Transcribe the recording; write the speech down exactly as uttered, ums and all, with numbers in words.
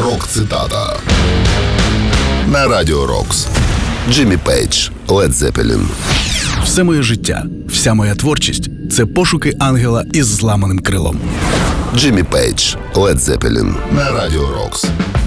Рок-цитата на Радіо Рокс. Джиммі Пейдж, Led Zeppelin. Все моє життя, вся моя творчість – це пошуки ангела із зламаним крилом. Джиммі Пейдж, Led Zeppelin на Радіо Рокс.